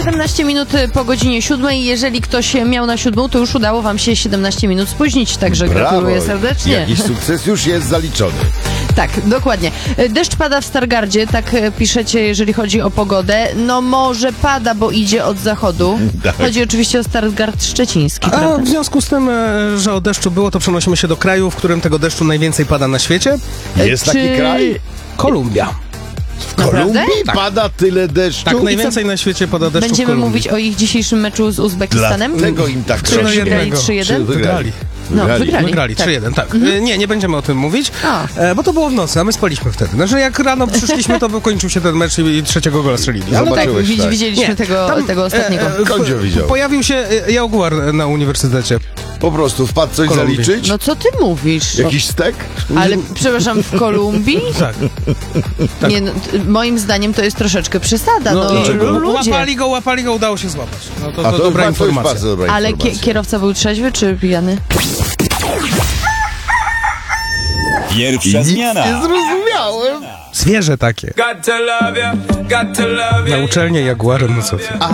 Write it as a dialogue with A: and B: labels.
A: 17 minut po godzinie 7. Jeżeli ktoś miał na 7, to już udało wam się 17 minut spóźnić, także gratuluję serdecznie.
B: Jakiś sukces już jest zaliczony.
A: Tak, dokładnie. Deszcz pada w Stargardzie, tak piszecie, jeżeli chodzi o pogodę. No może pada, bo idzie od zachodu.
B: Tak.
A: Chodzi oczywiście o Stargard Szczeciński,
C: A
A: prawda?
C: w związku z tym, że o deszczu było, to przenosimy się do kraju, w którym tego deszczu najwięcej pada na świecie.
B: Jest taki kraj?
C: Kolumbia.
B: W Kolumbii pada tyle deszczu?
C: Tak, najwięcej na świecie pada deszczu w
A: Będziemy
C: Kolumbii.
A: mówić o ich dzisiejszym meczu z Uzbekistanem?
B: Dlatego im tak
A: Którym
B: rośnie.
A: wygrali 3-1?
B: Wygrali.
A: No, wygrali.
C: Wygrali
A: tak.
C: 3-1, tak. Nie będziemy o tym mówić,
A: A.
C: bo to było w nocy, a my spaliśmy wtedy. Znaczy jak rano przyszliśmy, to kończył się ten mecz i trzeciego gola strzelili. Ale
A: Tak,
B: Zobaczyłeś, tak.
A: widzieliśmy
C: Nie,
A: tego ostatniego.
B: Kondzio widział.
C: pojawił się jaguar na uniwersytecie.
B: Po prostu wpadł coś
C: Kolumbii.
B: zaliczyć?
A: No co ty mówisz?
B: Jakiś stek?
A: Ale, przepraszam, w Kolumbii?
C: Tak.
A: Nie, no, moim zdaniem to jest troszeczkę przesada. No,
B: dlaczego?
A: ludzie.
C: Łapali go, udało się złapać. No to,
B: A
C: to
B: to
C: dobra
B: jest
C: informacja.
B: bardzo dobra
A: Ale
B: informacja.
A: kierowca był trzeźwy czy pijany?
D: Pierwsza zmiana.
B: Nie zrozumiałem.
C: Zwierzę takie.
E: Got to love ya, got to love ya.
C: Na uczelnię jaguarem, no co ty.